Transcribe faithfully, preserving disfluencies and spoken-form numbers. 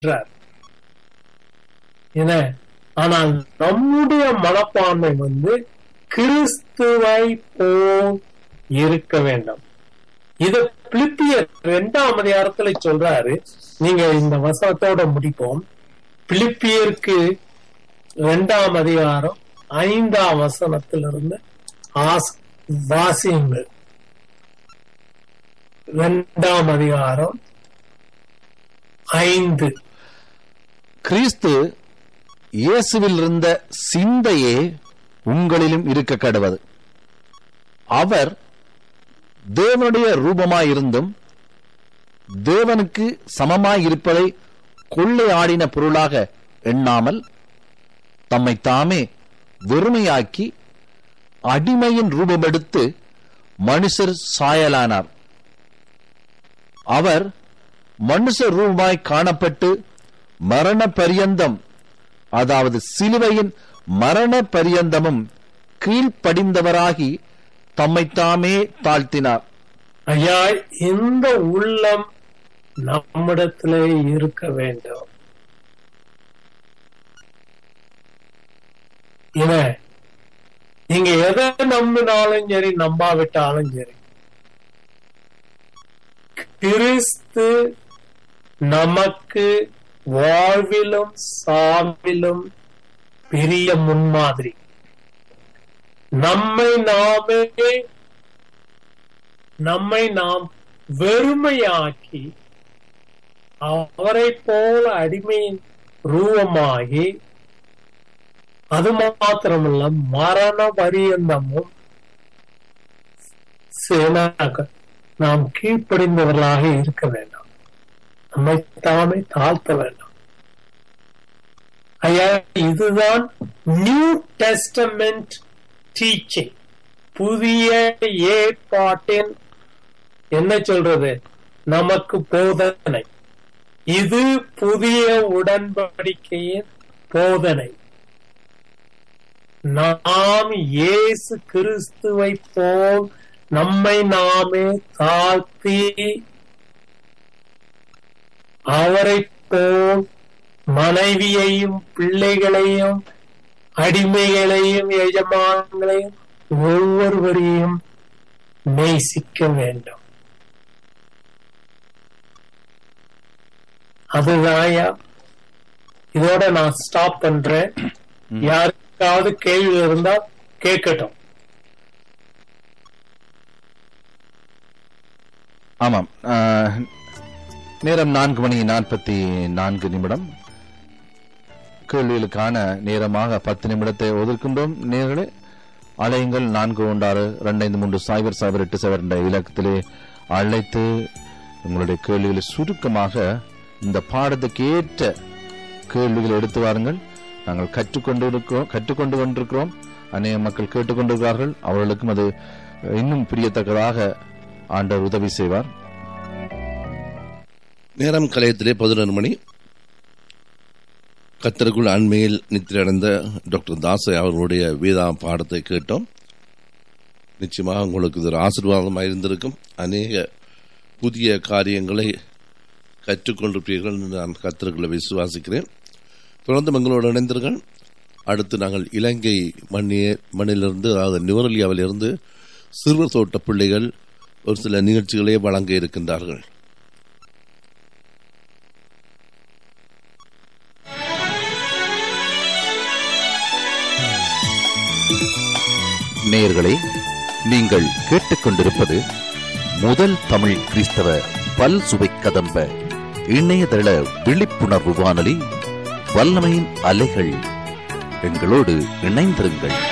என்றார். என ஆனால் நம்முடைய மனப்பான்மை வந்து கிறிஸ்துவை போல் இருக்க வேண்டும். இத பிலிப்பியர் இரண்டாம் அதிகாரத்துல சொல்றாரு. நீங்க இந்த வசனத்தோட முடிப்போம். பிலிப்பியருக்கு இரண்டாம் அதிகாரம் ஐந்தாம் வசனத்திலிருந்து வாசியுங்கள். இரண்டாம் அதிகாரம் ஐந்து. கிறிஸ்து இயேசுவில் இருந்த சிந்தையே உங்களிலும் இருக்க கடவது. அவர் தேவனுடைய ரூபமாயிருந்தும் தேவனுக்கு சமமாயிருப்பதை கொள்ளையாடின பொருளாக எண்ணாமல் தம்மை தாமே வெறுமையாக்கி அடிமையின் ரூபமெடுத்து மனுஷர் சாயலானார். அவர் மனுஷ ரூபமாய் காணப்பட்டு மரண பரியந்தம், அதாவது சிலுவையின் மரண பரியந்தமும் கீழ்ப்படிந்தவராகி தம்மைத்தாமே தாழ்த்தினார். ஐயா, இந்த உள்ளம் நம்மிடத்திலே இருக்க வேண்டும். இன நீங்க எதை நம்பினாலும் சரி, நம்பாவிட்டாலும் சரி, கிறிஸ்து நமக்கு வாழ்விலும் சாவிலும் பெரிய முன்மாதிரி. நம்மை நாமே நம்மை நாம் வெறுமையாக்கி அவரை போல அடிமையின் ரூபமாகி, அது மாத்திரமல்ல மரண பரியந்தமும் நாம் கீழ்ப்படிந்தவர்களாக இருக்க வேண்டாம். நம்மை தாமே தாழ்த்த வேண்டாம். ஐயா, இதுதான் நியூ டெஸ்டமெண்ட் டீச்சிங். புதிய ஏற்பாட்டின் என்ன சொல்றது, நமக்கு போதனை. இது புதிய உடன்படிக்கையின் போதனை. நாம் இயேசு கிறிஸ்துவை போல் நம்மை நாமே தாழ்த்தி அவரை போல் மனைவியையும் பிள்ளைகளையும் அடிமைகளையும் எஜமான்களையும் ஒவ்வொருவரையும் நேசிக்க வேண்டும். அதுதான். இதோட நான் ஸ்டாப் பண்றேன். யாருக்காவது கேள்வி இருந்தா கேட்கட்டும். ஆமாம், நேரம் நான்கு மணி நாற்பத்தி நான்கு நிமிடம். கேள்விகளுக்கான நேரமாக பத்து நிமிடத்தை ஒதுக்கின்றோம். நேர்களே, அலையுங்கள். நான்கு ஒன்றாறு ரெண்டு ஐந்து மூன்று சைபர் சைபர் எட்டு சைபர் என்ற இலக்கத்திலே அழைத்து உங்களுடைய கேள்விகளை சுருக்கமாக இந்த பாடத்துக்கு ஏற்ற கேள்விகளை எடுத்து வாருங்கள். நாங்கள் கற்றுக்கொண்டு இருக்கிறோம் கற்றுக்கொண்டு கொண்டிருக்கிறோம். அநேக மக்கள் கேட்டுக்கொண்டிருக்கிறார்கள். அவர்களுக்கும் அது இன்னும் பிரியத்தக்கதாக ஆண்டவர் உதவி செய்வார். நேரம் கலையத்திலே பதினொரு மணி. கர்த்தருக்குள் அண்மையில் நித்திரையடைந்த டாக்டர் தாசை அவர்களுடைய வேதா பாடத்தை கேட்டோம். நிச்சயமாக உங்களுக்கு இது ஒரு ஆசீர்வாதமாக இருந்திருக்கும். அநேக புதிய காரியங்களை கற்றுக்கொண்டிருப்பீர்கள் என்று நான் கர்த்தருக்குள்ள விசுவாசிக்கிறேன். தொடர்ந்து எங்களோடு இணைந்தீர்கள். அடுத்து நாங்கள் இலங்கை மண்ணிய மண்ணிலிருந்து, அதாவது நுவரெலியாவிலிருந்து சிறுவர் தோட்ட பிள்ளைகள் ஒரு சில நிகழ்ச்சிகளை வழங்க இருக்கின்றார்கள். நேயர்களே, நீங்கள் கேட்டுக்கொண்டிருப்பது முதல் தமிழ் கிறிஸ்தவ பல் சுவை கதம்ப இணையதள விழிப்புணர்வு வானொலி வல்லமையின் அலைகள். எங்களோடு இணைந்திருங்கள்.